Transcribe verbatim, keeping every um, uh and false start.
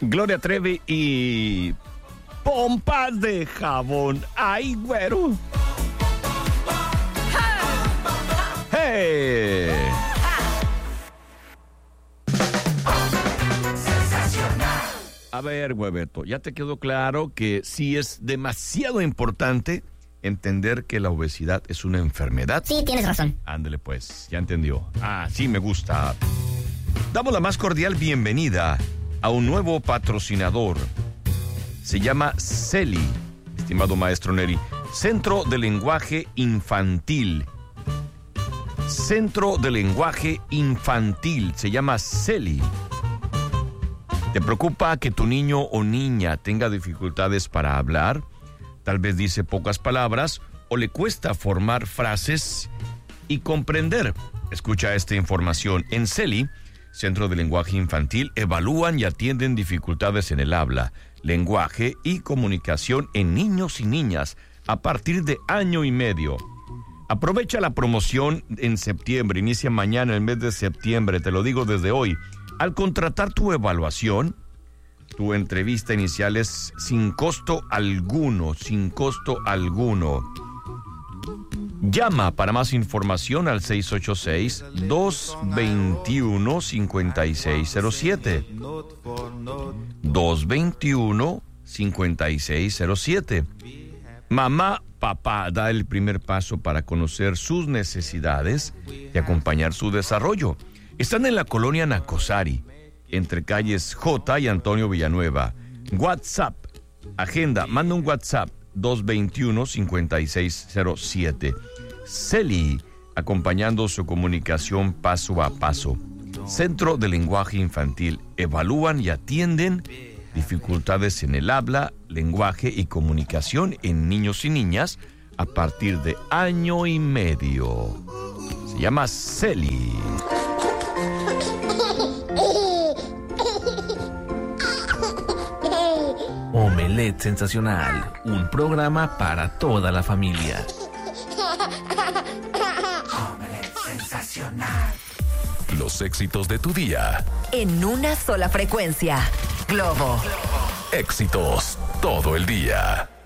Gloria Trevi y pompas de jabón. ¡Ay, güero! ¡Hey! A ver, Hueveto, ya te quedó claro que sí es demasiado importante entender que la obesidad es una enfermedad. Sí, tienes razón. Ándale pues, ya entendió. Ah, sí, me gusta. Damos la más cordial bienvenida a un nuevo patrocinador. Se llama CELI, estimado maestro Neri. Centro de Lenguaje Infantil. Centro de Lenguaje Infantil. Se llama CELI. ¿Te preocupa que tu niño o niña tenga dificultades para hablar? Tal vez dice pocas palabras o le cuesta formar frases y comprender. Escucha esta información. En CELI, Centro de Lenguaje Infantil, evalúan y atienden dificultades en el habla, lenguaje y comunicación en niños y niñas a partir de año y medio. Aprovecha la promoción en septiembre, inicia mañana el mes de septiembre, te lo digo desde hoy. Al contratar tu evaluación, tu entrevista inicial es sin costo alguno, sin costo alguno. Llama para más información al seis ocho seis, dos dos uno, cinco seis cero siete. dos dos uno, cinco seis cero siete. Mamá, papá, da el primer paso para conocer sus necesidades y acompañar su desarrollo. Están en la colonia Nacosari, entre calles J y Antonio Villanueva. WhatsApp, agenda, manda un WhatsApp dos dos uno, cinco seis cero siete. CELI, acompañando su comunicación paso a paso. Centro de Lenguaje Infantil, evalúan y atienden dificultades en el habla, lenguaje y comunicación en niños y niñas a partir de año y medio. Se llama CELI. Omelette Sensacional, un programa para toda la familia. Omelette Sensacional. Los éxitos de tu día. En una sola frecuencia. Globo. Éxitos todo el día.